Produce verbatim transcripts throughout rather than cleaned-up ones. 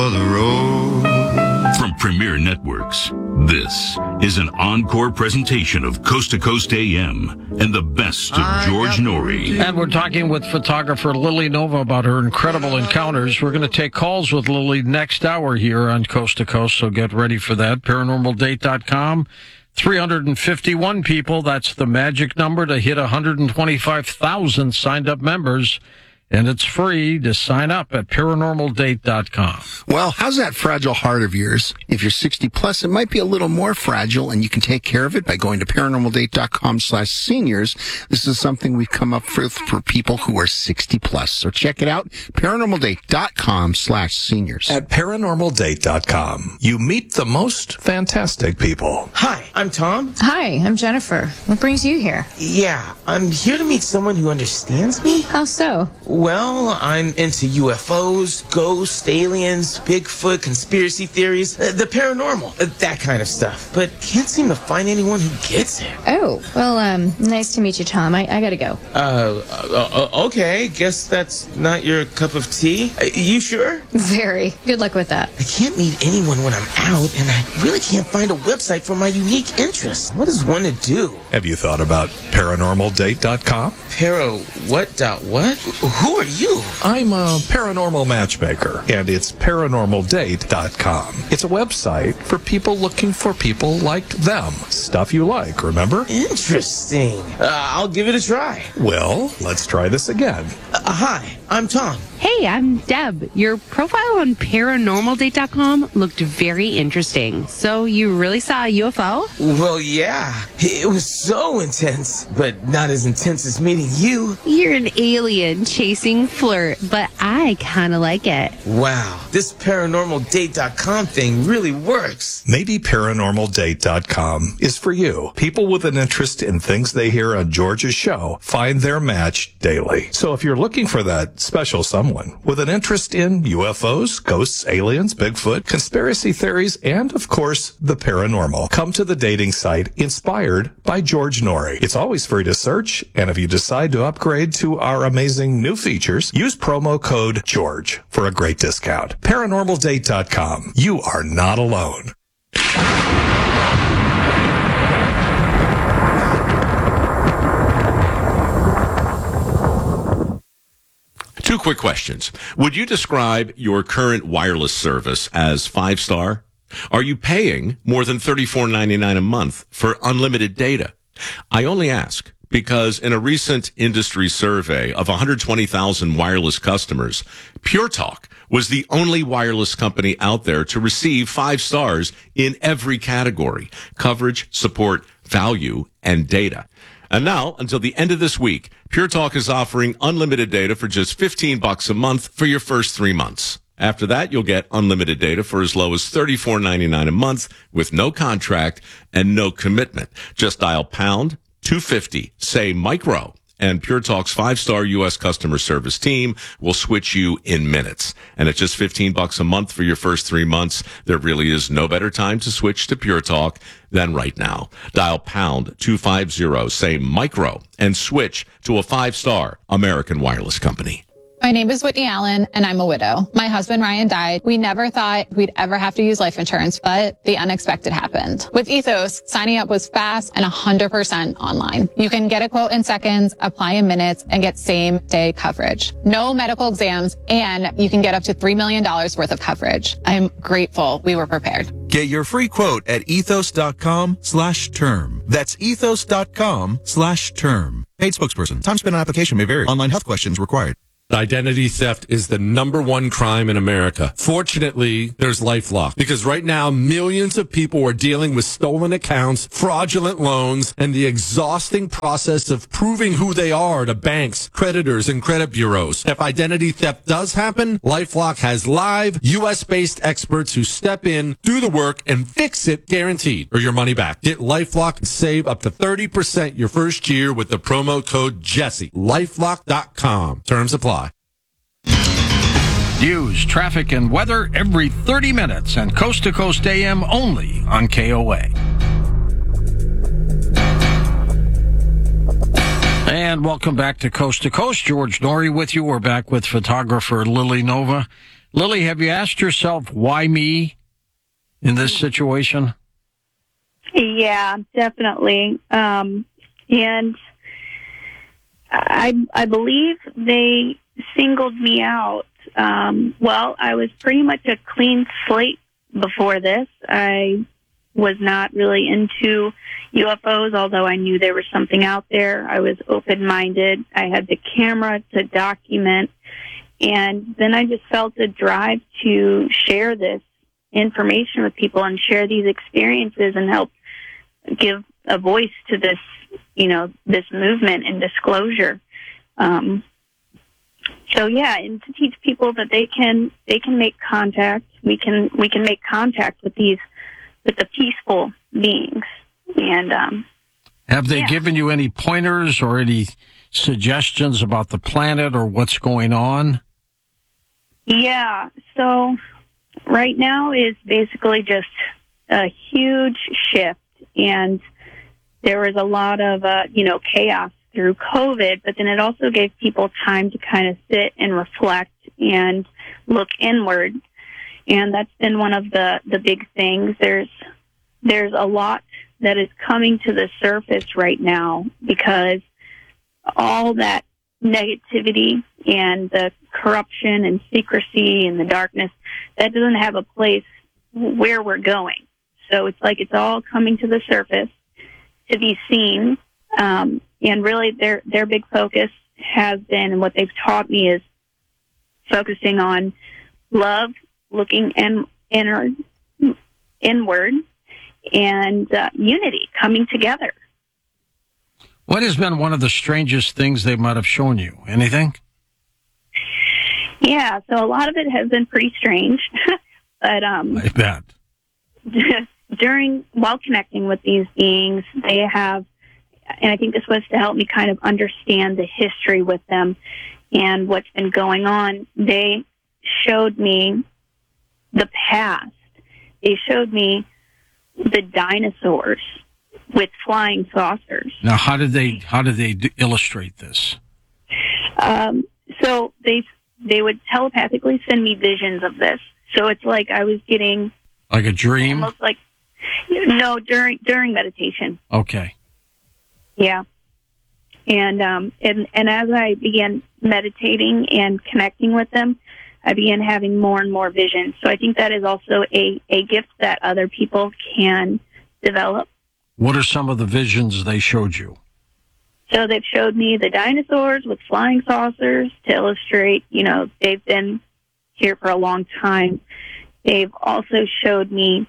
The road. From Premier Networks, this is an encore presentation of Coast to Coast A M and the best of George Noory. And we're talking with photographer Lily Nova about her incredible encounters. We're going to take calls with Lily next hour here on Coast to Coast, so get ready for that. paranormal date dot com. three hundred fifty-one people, that's the magic number to hit one hundred twenty-five thousand signed up members. And it's free to sign up at paranormal date dot com. Well, how's that fragile heart of yours? If you're sixty plus, it might be a little more fragile, and you can take care of it by going to paranormal date dot com slash seniors. This is something we've come up with for people who are sixty plus. So check it out, paranormal date dot com slash seniors. At paranormal date dot com, you meet the most fantastic people. Hi, I'm Tom. Hi, I'm Jennifer. What brings you here? Yeah, I'm here to meet someone who understands me. How so? Well, I'm into U F Os, ghosts, aliens, Bigfoot, conspiracy theories, uh, the paranormal, uh, that kind of stuff. But can't seem to find anyone who gets it. Oh, well, um, nice to meet you, Tom. I, I gotta go. Uh, uh, uh, okay. Guess that's not your cup of tea. Uh, you sure? Very. Good luck with that. I can't meet anyone when I'm out, and I really can't find a website for my unique interests. What is one to do? Have you thought about paranormal date dot com? Para what dot what? Who are you? I'm a paranormal matchmaker, and it's paranormal date dot com. It's a website for people looking for people like them. Stuff you like, remember? Interesting. Uh, I'll give it a try. Well, let's try this again. Uh, hi, I'm Tom. Hey, I'm Deb. Your profile on paranormal date dot com looked very interesting. So you really saw a U F O? Well, yeah. It was so intense, but not as intense as meeting you. You're an alien chasing flirt, but I kind of like it. Wow, this paranormal date dot com thing really works. Maybe paranormal date dot com is for you. People with an interest in things they hear on George's show find their match daily. So if you're looking for that special someone with an interest in U F Os, ghosts, aliens, Bigfoot, conspiracy theories, and, of course, the paranormal, come to the dating site inspired by George Noory. It's always free to search, and if you decide to upgrade to our amazing new features, use promo code GEORGE for a great discount. paranormal date dot com. You are not alone. Two quick questions. Would you describe your current wireless service as five-star? Are you paying more than thirty-four ninety-nine a month for unlimited data? I only ask because in a recent industry survey of one hundred twenty thousand wireless customers, Pure Talk was the only wireless company out there to receive five stars in every category: coverage, support, value, and data. And now, until the end of this week, Pure Talk is offering unlimited data for just fifteen bucks a month for your first three months. After that, you'll get unlimited data for as low as thirty-four ninety-nine a month with no contract and no commitment. Just dial pound two fifty, say micro, and Pure Talk's five-star U S customer service team will switch you in minutes. And at just fifteen bucks a month for your first three months, there really is no better time to switch to Pure Talk than right now. Dial pound two fifty, say micro, and switch to a five-star American wireless company. My name is Whitney Allen, and I'm a widow. My husband, Ryan, died. We never thought we'd ever have to use life insurance, but the unexpected happened. With Ethos, signing up was fast and one hundred percent online. You can get a quote in seconds, apply in minutes, and get same-day coverage. No medical exams, and you can get up to three million dollars worth of coverage. I'm grateful we were prepared. Get your free quote at ethos.com slash term. That's ethos.com slash term. Paid spokesperson. Time spent on application may vary. Online health questions required. Identity theft is the number one crime in America. Fortunately, there's LifeLock, because right now millions of people are dealing with stolen accounts, fraudulent loans, and the exhausting process of proving who they are to banks, creditors, and credit bureaus. If identity theft does happen, LifeLock has live U S-based experts who step in, do the work, and fix it guaranteed, or your money back. Get LifeLock and save up to thirty percent your first year with the promo code Jesse. LifeLock dot com. Terms apply. News, traffic, and weather every thirty minutes and Coast to Coast A M only on K O A. And welcome back to Coast to Coast. George Noory with you. We're back with photographer Lily Nova. Lily, have you asked yourself, why me in this situation? Yeah, definitely. Um, and I, I believe they singled me out. Um, well, I was pretty much a clean slate before this. I was not really into U F Os, although I knew there was something out there. I was open-minded. I had the camera to document. And then I just felt a drive to share this information with people and share these experiences and help give a voice to this, you know, this movement and disclosure. Um, so yeah, and to teach people that they can, they can make contact. We can, we can make contact with these, with the peaceful beings. And, um, have they yeah. given you any pointers or any suggestions about the planet or what's going on? Yeah. So right now is basically just a huge shift, and there was a lot of, uh, you know, chaos through COVID, but then it also gave people time to kind of sit and reflect and look inward. And that's been one of the, the big things. There's, there's a lot that is coming to the surface right now because all that negativity and the corruption and secrecy and the darkness, that doesn't have a place where we're going. So it's like it's all coming to the surface to be seen. Um, and really their, their big focus has been, and what they've taught me is focusing on love, looking in, inward, inward, and uh, unity, coming together. What has been one of the strangest things they might have shown you? Anything? Yeah, so a lot of it has been pretty strange. but um, I bet. during, while connecting with these beings, they have, and I think this was to help me kind of understand the history with them and what's been going on, they showed me the past. They showed me the dinosaurs with flying saucers. Now, how did they how did they d- illustrate this? Um, so they they would telepathically send me visions of this. So it's like I was getting like a dream, almost like no during during meditation. Okay. Yeah, and um and and as I began meditating and connecting with them, I began having more and more visions. So I think that is also a a gift that other people can develop. What are some of the visions they showed you? So they've showed me the dinosaurs with flying saucers to illustrate, you know, they've been here for a long time. They've also showed me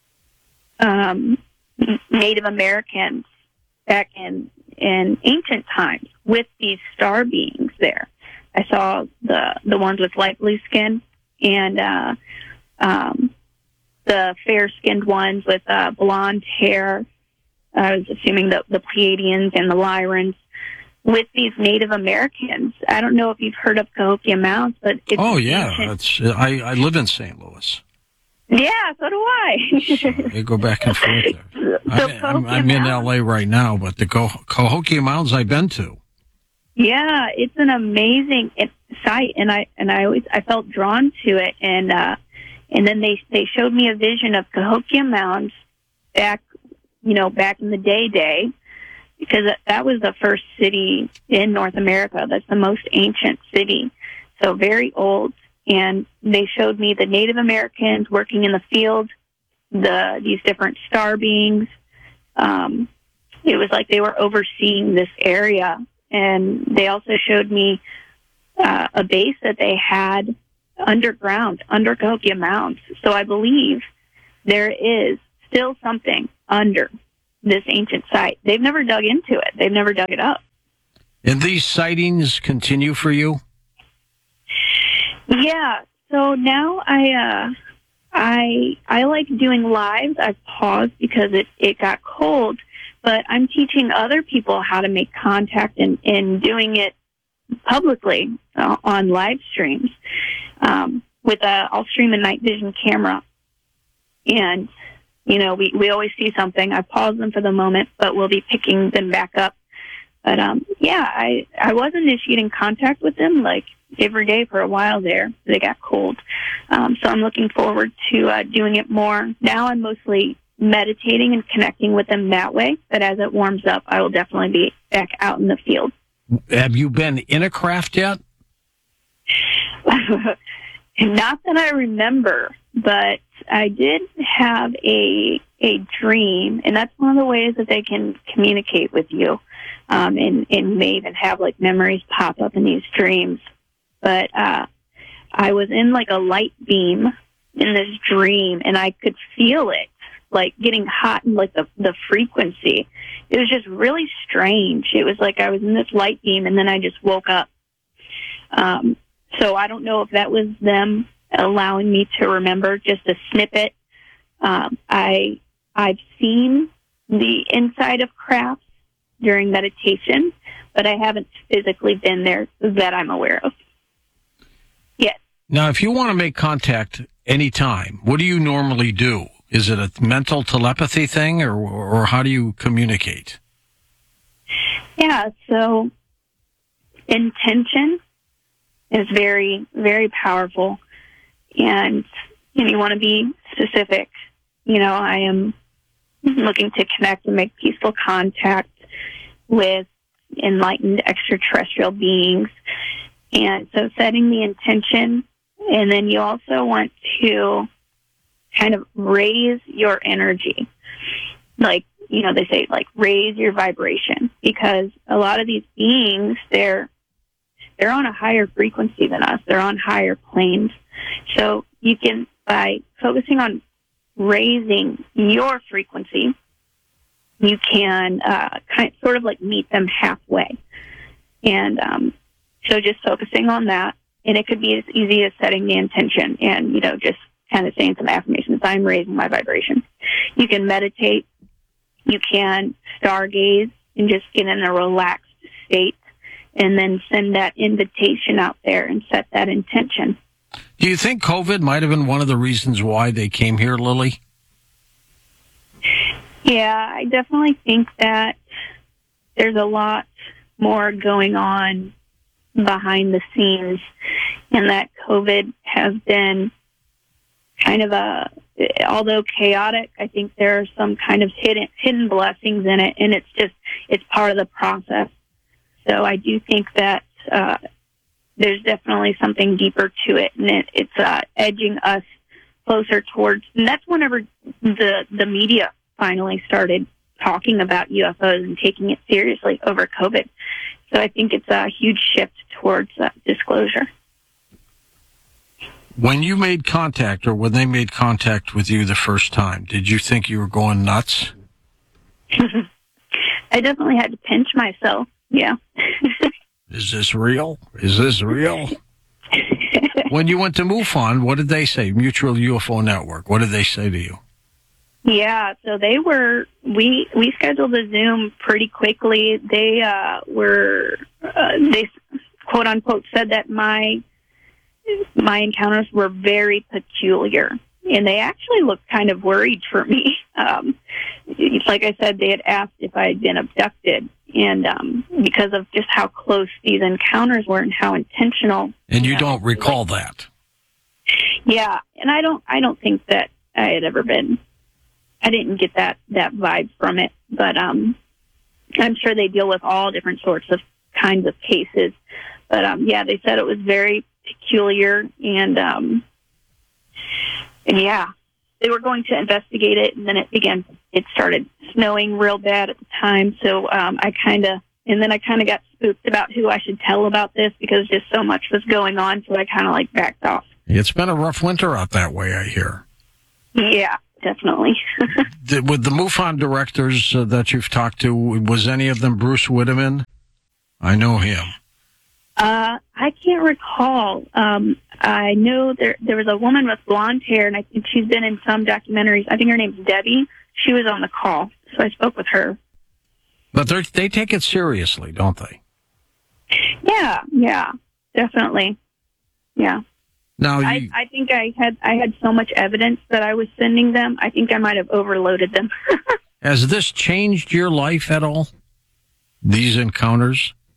um, Native Americans back in, in ancient times with these star beings there. I saw the, the ones with light blue skin and uh, um, the fair-skinned ones with uh, blonde hair. I was assuming the, the Pleiadians and the Lyrans with these Native Americans. I don't know if you've heard of Cahokia Mounds, but it's oh yeah, ancient. that's I, I live in Saint Louis. Yeah, so do I. So I go back and forth there. So I, I'm, I'm in L A right now, but the Cah- Cahokia Mounds I've been to. Yeah, it's an amazing site, and I and I always I felt drawn to it, and uh, and then they they showed me a vision of Cahokia Mounds back. You know, back in the day day, because that was the first city in North America. That's the most ancient city. So very old. And they showed me the Native Americans working in the field, the, these different star beings. Um, it was like they were overseeing this area. And they also showed me, uh, a base that they had underground, under Cahokia Mounds. So I believe there is still something under this ancient site. They've never dug into it. They've never dug it up. And these sightings continue for you? Yeah. So now I, uh, I, I like doing lives. I've paused because it, it got cold, but I'm teaching other people how to make contact and, and doing it publicly uh, on live streams. Um, with a, I'll stream a night vision camera, and you know, we, we always see something. I pause them for the moment, but we'll be picking them back up. But, um, yeah, I, I was initiating contact with them, like every day for a while there. They got cold. Um, so I'm looking forward to uh, doing it more. Now I'm mostly meditating and connecting with them that way. But as it warms up, I will definitely be back out in the field. Have you been in a craft yet? Not that I remember, but I did have a a dream, and that's one of the ways that they can communicate with you, um, and, and may even have like memories pop up in these dreams. But uh, I was in like a light beam in this dream, and I could feel it like getting hot and like the the frequency. It was just really strange. It was like I was in this light beam, and then I just woke up. Um, so I don't know if that was them allowing me to remember just a snippet. Um, I I've seen the inside of crafts during meditation, but I haven't physically been there that I'm aware of. Yes. Now, if you want to make contact anytime, what do you normally do? Is it a mental telepathy thing, or or how do you communicate? Yeah, so intention is very, very powerful, and you know, you want to be specific. You know, I am looking to connect and make peaceful contact with enlightened extraterrestrial beings. And so setting the intention, and then you also want to kind of raise your energy. Like, you know, they say, like, raise your vibration, because a lot of these beings, they're, they're on a higher frequency than us. They're on higher planes. So you can, by focusing on raising your frequency, you can uh, kind of, sort of like meet them halfway. And um, so just focusing on that, and it could be as easy as setting the intention and, you know, just kind of saying some affirmations. I'm raising my vibration. You can meditate. You can stargaze and just get in a relaxed state, and then send that invitation out there and set that intention. Do you think COVID might have been one of the reasons why they came here, Lily? Yeah, I definitely think that there's a lot more going on behind the scenes, and that COVID has been kind of a, although chaotic, I think there are some kind of hidden hidden blessings in it, and it's just, it's part of the process. So I do think that uh, there's definitely something deeper to it, and it, it's uh, edging us closer towards, and that's whenever the the media finally started talking about U F Os and taking it seriously over COVID. So I think it's a huge shift towards uh, disclosure. When you made contact, or when they made contact with you the first time, did you think you were going nuts? I definitely had to pinch myself. Yeah. Is this real? Is this real? When you went to MUFON, what did they say? Mutual U F O Network. What did they say to you? Yeah, so they were, we, we scheduled a Zoom pretty quickly. They, uh, were, uh, they quote unquote said that my, my encounters were very peculiar, and they actually looked kind of worried for me. Um, like I said, they had asked if I had been abducted, and, um, because of just how close these encounters were and how intentional. And you, you know, don't recall like, that? Yeah, and I don't, I don't think that I had ever been, I didn't get that, that vibe from it, but um, I'm sure they deal with all different sorts of kinds of cases. But um, yeah, they said it was very peculiar, and um, and yeah, they were going to investigate it, and then it again, it started snowing real bad at the time, so um, I kind of, and then I kind of got spooked about who I should tell about this, because just so much was going on, so I kind of like backed off. It's been a rough winter out that way, I hear. Yeah. Definitely. With the MUFON directors uh, that you've talked to, was any of them Bruce Whitteman? I know him. Uh, I can't recall. Um, I know there there was a woman with blonde hair, and I think she's been in some documentaries. I think her name's Debbie. She was on the call, so I spoke with her. But they they take it seriously, don't they? Yeah, yeah, definitely. Yeah. Now, you, I, I think I had I had so much evidence that I was sending them. I think I might have overloaded them. Has this changed your life at all? These encounters?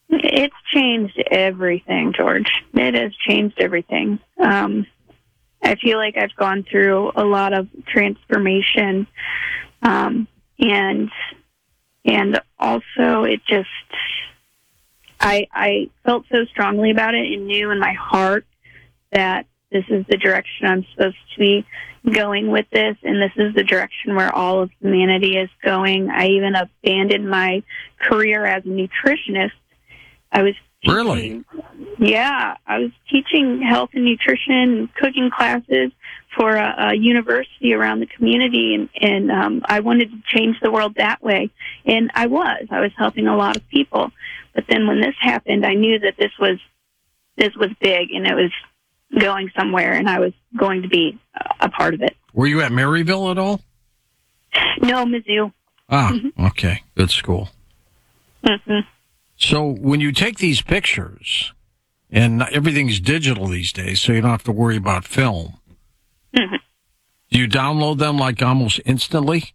It's changed everything, George. It has changed everything. Um, I feel like I've gone through a lot of transformation, um, and and also it just I I felt so strongly about it and knew in my heart that this is the direction I'm supposed to be going with this, and this is the direction where all of humanity is going. I even abandoned my career as a nutritionist. I was teaching, really, yeah, I was teaching health and nutrition and cooking classes for a, a university around the community, and, and um, I wanted to change the world that way. And I was, I was helping a lot of people. But then when this happened, I knew that this was this was big, and it was going somewhere, and I was going to be a part of it. Were you at Maryville at all? No, Mizzou. Ah, okay, good school. Mm-hmm. So when you take these pictures, and everything's digital these days, so you don't have to worry about film, mm-hmm. do you download them like almost instantly?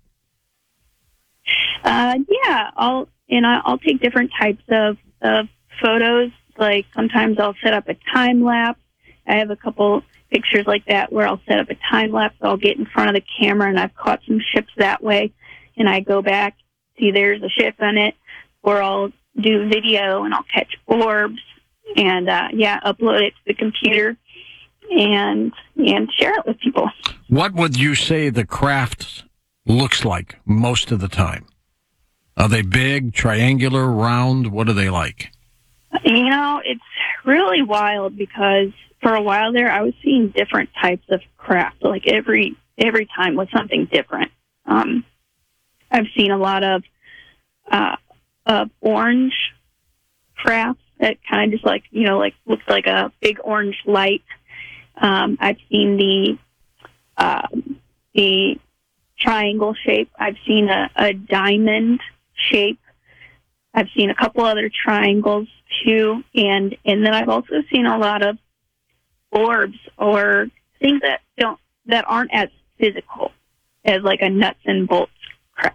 Uh, yeah, I'll and I'll take different types of, of photos. Like sometimes I'll set up a time lapse. I have a couple pictures like that where I'll set up a time lapse. I'll get in front of the camera, and I've caught some ships that way, and I go back, see there's a ship on it, or I'll do video and I'll catch orbs and uh, yeah, upload it to the computer and and share it with people. What would you say the craft looks like most of the time? Are they big, triangular, round? What are they like? You know, it's really wild because for a while there, I was seeing different types of craft. Like every every time was something different. Um, I've seen a lot of uh, of orange crafts that kind of just like you know like looks like a big orange light. Um, I've seen the uh, the triangle shape. I've seen a, a diamond shape. I've seen a couple other triangles too, and and then I've also seen a lot of orbs or things that don't that aren't as physical as like a nuts and bolts craft.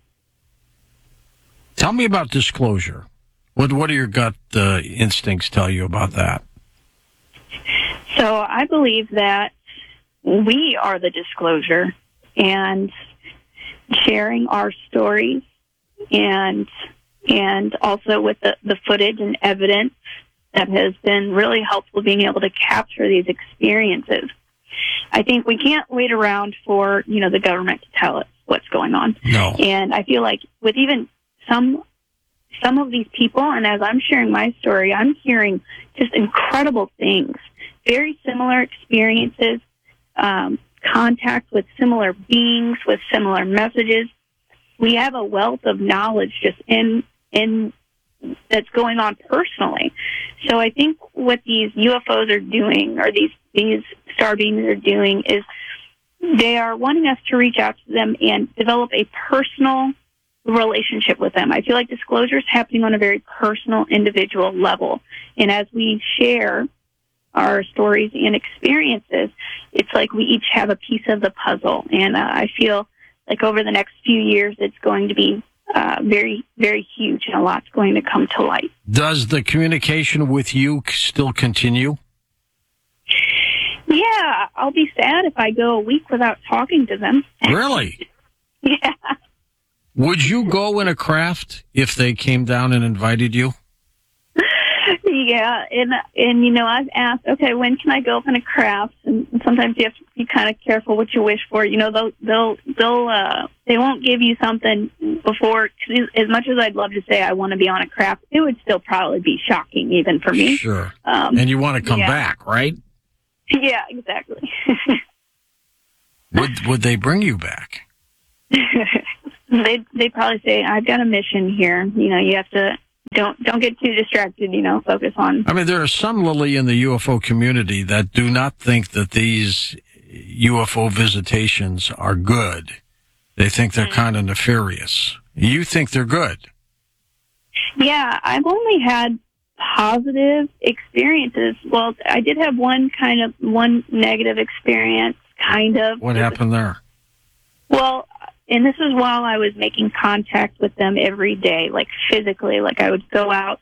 Tell me about disclosure. What what do your gut uh, instincts tell you about that? So I believe that we are the disclosure, and sharing our stories and and also with the, the footage and evidence that has been really helpful being able to capture these experiences. I think we can't wait around for, you know, the government to tell us what's going on. No. And I feel like with even some some of these people, and as I'm sharing my story, I'm hearing just incredible things, very similar experiences, um, contact with similar beings, with similar messages. We have a wealth of knowledge just in in that's going on personally. So I think what these U F Os are doing, or these these star beings are doing, is they are wanting us to reach out to them and develop a personal relationship with them. I feel like disclosure is happening on a very personal, individual level. And as we share our stories and experiences, it's like we each have a piece of the puzzle. And uh, I feel like over the next few years, it's going to be uh, very, very huge, and a lot's going to come to light. Does the communication with you still continue? Yeah, I'll be sad if I go a week without talking to them. Really? Yeah. Would you go in a craft if they came down and invited you? Yeah, and and you know, I've asked, okay, when can I go up in a craft? And sometimes you have to be kind of careful what you wish for. You know, they'll they'll they'll uh, they won't give you something before. Cause as much as I'd love to say I want to be on a craft, it would still probably be shocking even for me. Sure. Um, and you want to come yeah. back, right? Yeah, exactly. would would they bring you back? They'd, they'd probably say, I've got a mission here. You know, you have to, don't don't get too distracted, you know, focus on. I mean, there are some, Lily, in the U F O community that do not think that these U F O visitations are good. They think they're mm-hmm. kind of nefarious. You think they're good? Yeah, I've only had positive experiences. Well, I did have one kind of, one negative experience, kind of. What happened there? Well, and this is while I was making contact with them every day, like physically, like I would go out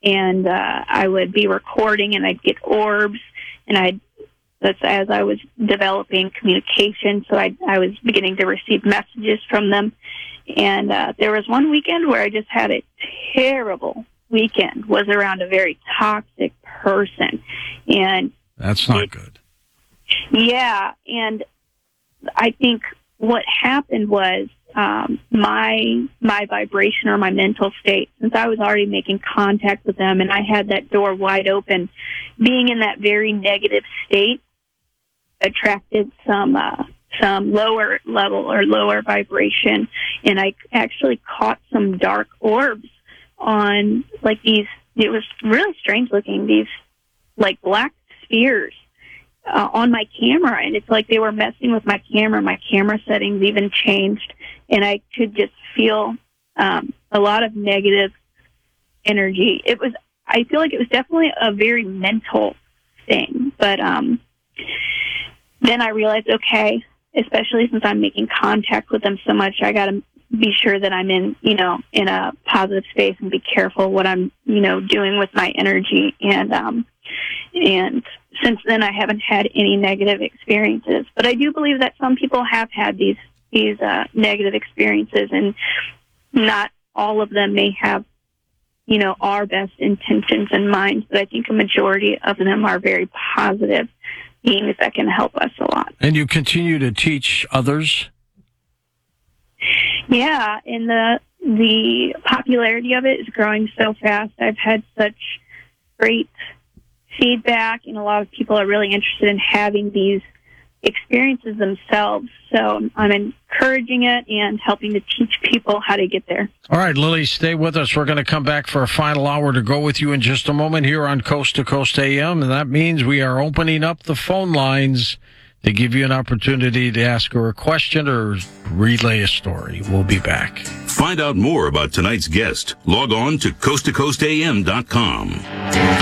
and uh, I would be recording, and I'd get orbs, and I'd that's as I was developing communication, so I I was beginning to receive messages from them. And uh, there was one weekend where I just had a terrible weekend, was around a very toxic person. And that's not it, good. Yeah, and I think what happened was um, my my vibration or my mental state, since I was already making contact with them and I had that door wide open, being in that very negative state attracted some uh, some lower level or lower vibration, and I actually caught some dark orbs on like these. It was really strange looking, these like black spheres uh, on my camera, and it's like they were messing with my camera. My camera settings even changed, and I could just feel um, a lot of negative energy. It was, I feel like it was definitely a very mental thing, but um, then I realized, okay, especially since I'm making contact with them so much, I got to be sure that I'm in, you know, in a positive space and be careful what I'm, you know, doing with my energy. And, um, and since then I haven't had any negative experiences, but I do believe that some people have had these, these, uh, negative experiences, and not all of them may have, you know, our best intentions in mind, but I think a majority of them are very positive beings that can help us a lot. And you continue to teach others? Yeah, and the the popularity of it is growing so fast. I've had such great feedback, and a lot of people are really interested in having these experiences themselves. So I'm encouraging it and helping to teach people how to get there. All right, Lily, stay with us. We're going to come back for a final hour to go with you in just a moment here on Coast to Coast A M, and that means we are opening up the phone lines to give you an opportunity to ask her a question or relay a story. We'll be back. Find out more about tonight's guest. Log on to coast to coast a m dot com.